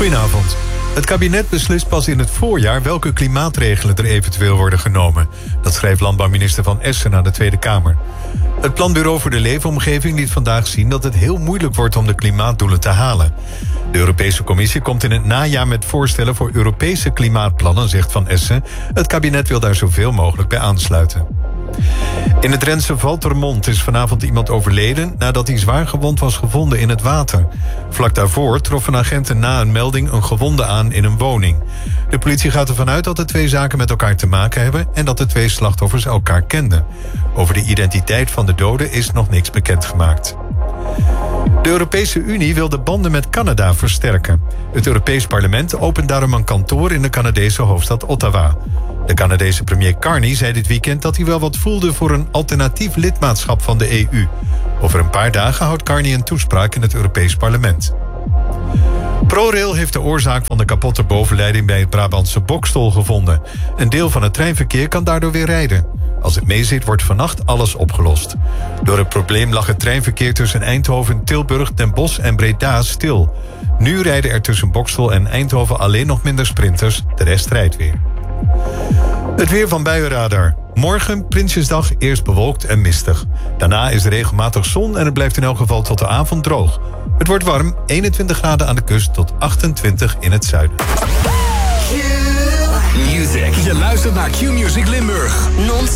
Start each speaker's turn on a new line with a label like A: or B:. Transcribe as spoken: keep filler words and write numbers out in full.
A: Goedenavond. Het kabinet beslist pas in het voorjaar welke klimaatregelen er eventueel worden genomen. Dat schrijft landbouwminister Van Essen aan de Tweede Kamer. Het Planbureau voor de Leefomgeving liet vandaag zien dat het heel moeilijk wordt om de klimaatdoelen te halen. De Europese Commissie komt in het najaar met voorstellen voor Europese klimaatplannen, zegt Van Essen. Het kabinet wil daar zoveel mogelijk bij aansluiten. In het Drentse Valthermond is vanavond iemand overleden nadat hij zwaar gewond was gevonden in het water. Vlak daarvoor troffen agenten na een melding een gewonde aan in een woning. De politie gaat ervan uit dat de twee zaken met elkaar te maken hebben en dat de twee slachtoffers elkaar kenden. Over de identiteit van de doden is nog niks bekendgemaakt. De Europese Unie wil de banden met Canada versterken. Het Europees Parlement opent daarom een kantoor in de Canadese hoofdstad Ottawa. De Canadese premier Carney zei dit weekend dat hij wel wat voelde voor een alternatief lidmaatschap van de E U. Over een paar dagen houdt Carney een toespraak in het Europees Parlement. ProRail heeft de oorzaak van de kapotte bovenleiding bij het Brabantse Boxtel gevonden. Een deel van het treinverkeer kan daardoor weer rijden. Als het meezit, wordt vannacht alles opgelost. Door het probleem lag het treinverkeer tussen Eindhoven, Tilburg, Den Bosch en Breda stil. Nu rijden er tussen Boxtel en Eindhoven alleen nog minder sprinters. De rest rijdt weer. Het weer van Buienradar. Morgen, Prinsjesdag, eerst bewolkt en mistig. Daarna is er regelmatig zon en het blijft in elk geval tot de avond droog. Het wordt warm, eenentwintig graden aan de kust tot achtentwintig in het zuiden.
B: Q-Music. Je luistert naar Q-Music Limburg. Non